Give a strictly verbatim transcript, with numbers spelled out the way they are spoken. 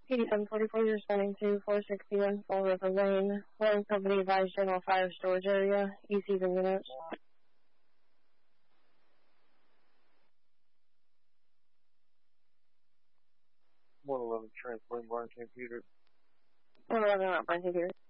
eighty-seven forty-four, you're responding to four sixty-one Fall River Lane. One company advised general fire storage area, E Cs and units. one eleven transport, Brian Saint Peter. one eleven, not Brian Saint Peter.